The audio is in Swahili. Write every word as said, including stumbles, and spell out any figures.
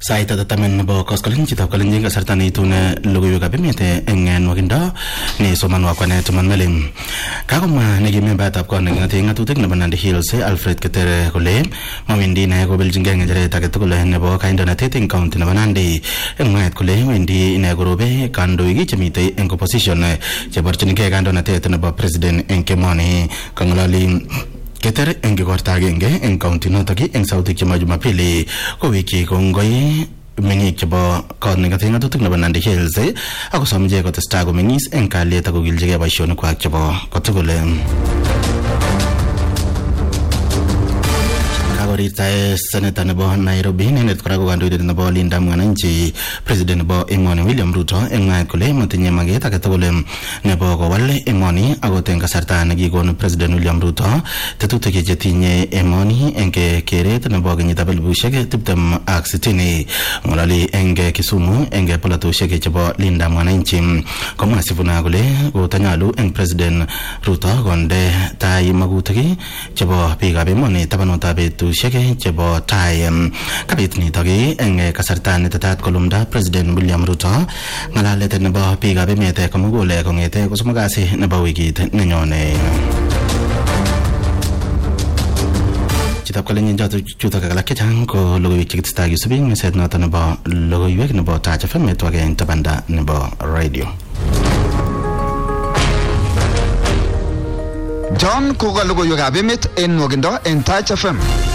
Saita tamen nebo koskolen chito kolen kasarta ni tune logoiwek ab emet eng nwakindo ni somanwa kwane tumangalim kagomwa negi membatab kon ngati ngatutik nebo Nandi Hills Alfred Ketere kole mawendi nae kobeljingei ngecheret age tugul nebo kandoinatet eng county nebo Nandi eng mwaet kole wendi ine korobe kandoik chemitei eng opposition cheborchinigei kandoinatet nebo president eng kemoni kangalali Keter eng igorta agenge eng county notok eng sautik chebo Jumapili koweki kongoi mengik chebo kot nekati ngatutik nebo Nandi Hills ako somje kotestai komengis eng kalyet ako giljigei boisionikwak chebo kotugul. Kagorirtae seneta nebo Nairobi nenet kora ko kandoindet nebo Linda Mwananchi president nebo emoni William Ruto eng mwaet kole matinye maget age tugul nebo kowal emoni akot eng kasarta nekikon president William Ruto tetutik chetinye emoni eng keret nebo kenyitab elipusiek tiptem ak sitini. Ngolali eng Kisumu eng polatosiek chebo Linda Mwananchi komwa Sifuna kole kotanyalu eng president Ruto konde tai magutik chebo biikab emoni tabanotab betusiek chebo tai. Kabit nitok eng kasarta netetat kolumda president William Ruto ngalalet nebo biikab emet komugul kongete kosomok kasi nebo wikit nenyone. Chitab kolenyin chutok alak chechang ko logoiwek chekitestai kisubi ng'eset noto nebo logoiwek nebo Taach F M metwage eng tabanda nebo radio. John koka logoiwek ab emet en nwogindo en Taach F M.